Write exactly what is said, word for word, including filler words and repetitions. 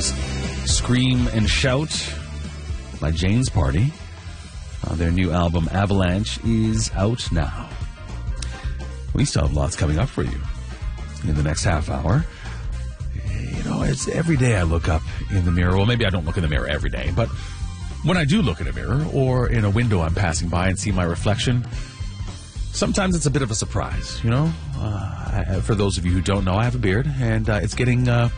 was Scream and Shout by Jane's Party. Uh, their new album, Avalanche, is out now. We still have lots coming up for you in the next half hour. You know, it's every day I look up in the mirror. Well, maybe I don't look in the mirror every day, but when I do look in a mirror or in a window I'm passing by and see my reflection, sometimes it's a bit of a surprise, you know? Uh, I, for those of you who don't know, I have a beard, and uh, it's getting uh,